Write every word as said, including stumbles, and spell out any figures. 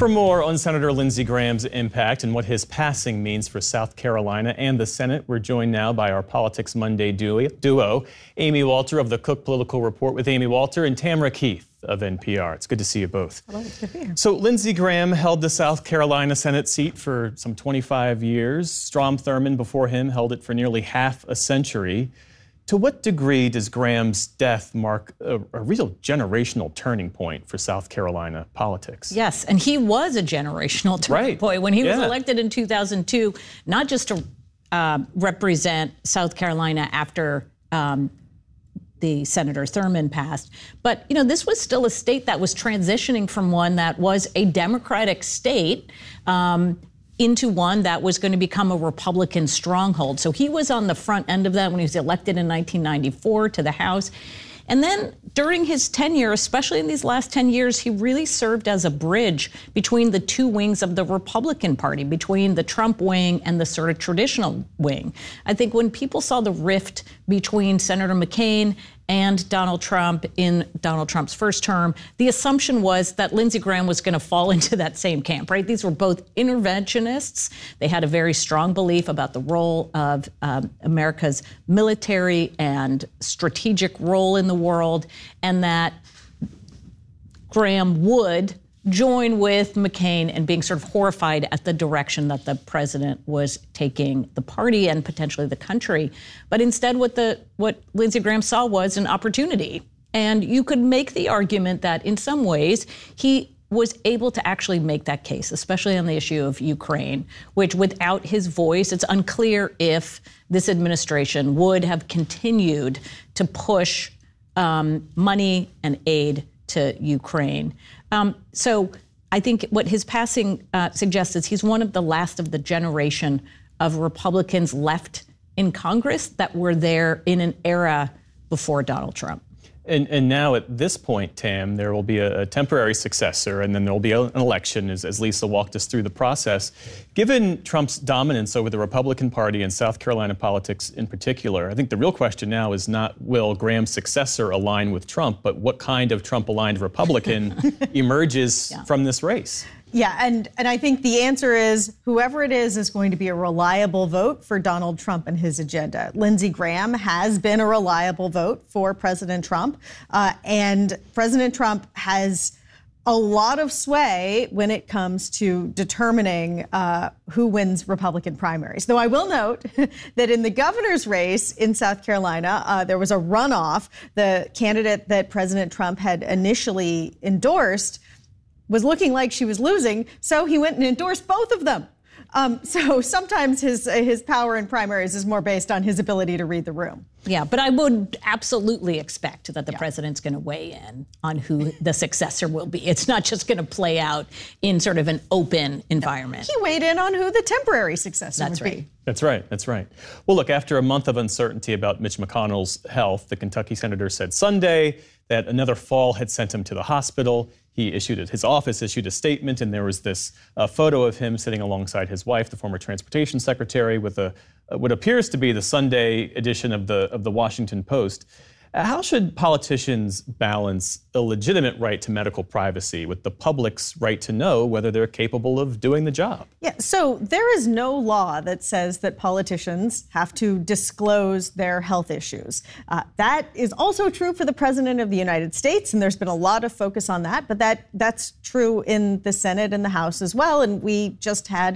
For more on Senator Lindsey Graham's impact and what his passing means for South Carolina and the Senate, we're joined now by our Politics Monday duo, Amy Walter of the Cook Political Report with Amy Walter and Tamara Keith of N P R. It's good to see you both. Hello, it's good to be here. So Lindsey Graham held the South Carolina Senate seat for some twenty-five years. Strom Thurmond before him held it for nearly half a century. To what degree does Graham's death mark a, a real generational turning point for South Carolina politics? Yes, and he was a generational turning right. point when he yeah. was elected in two thousand two, not just to uh, represent South Carolina after um, the Senator Thurmond passed, but you know this was still a state that was transitioning from one that was a Democratic state Um, into one that was going to become a Republican stronghold. So he was on the front end of that when he was elected in nineteen ninety-four to the House. And then during his tenure, especially in these last ten years, he really served as a bridge between the two wings of the Republican Party, between the Trump wing and the sort of traditional wing. I think when people saw the rift between Senator McCain and Donald Trump in Donald Trump's first term, the assumption was that Lindsey Graham was going to fall into that same camp, right? These were both interventionists. They had a very strong belief about the role of um, America's military and strategic role in the world, and that Graham would join with McCain and being sort of horrified at the direction that the president was taking the party and potentially the country. But instead, what the what Lindsey Graham saw was an opportunity. And you could make the argument that in some ways he was able to actually make that case, especially on the issue of Ukraine, which without his voice, it's unclear if this administration would have continued to push um, money and aid to Ukraine. Um, so I think what his passing uh, suggests is he's one of the last of the generation of Republicans left in Congress that were there in an era before Donald Trump. And, and now at this point, Tam, there will be a, a temporary successor, and then there will be a, an election, as, as Lisa walked us through the process. Given Trump's dominance over the Republican Party and South Carolina politics in particular, I think the real question now is not will Graham's successor align with Trump, but what kind of Trump-aligned Republican emerges yeah. from this race? Yeah, and, and I think the answer is whoever it is is going to be a reliable vote for Donald Trump and his agenda. Lindsey Graham has been a reliable vote for President Trump, uh, and President Trump has a lot of sway when it comes to determining uh, who wins Republican primaries. Though I will note that in the governor's race in South Carolina, uh, there was a runoff. The candidate that President Trump had initially endorsed was looking like she was losing, so he went and endorsed both of them. Um, so sometimes his his power in primaries is more based on his ability to read the room. Yeah, but I would absolutely expect that the yeah. president's going to weigh in on who the successor will be. It's not just going to play out in sort of an open environment. He weighed in on who the temporary successor That's would right. be. That's right. That's right. Well, look, after a month of uncertainty about Mitch McConnell's health, the Kentucky senator said Sunday that another fall had sent him to the hospital. He issued it. His office issued a statement, and there was this uh, photo of him sitting alongside his wife, the former transportation secretary, with a uh, what appears to be the Sunday edition of the of the Washington Post. Uh, how should politicians balance a legitimate right to medical privacy with the public's right to know whether they're capable of doing the job? Yeah, so there is no law that says that politicians have to disclose their health issues. Uh, that is also true for the President of the United States, and there's been a lot of focus on that, but that that's true in the Senate and the House as well, and we just had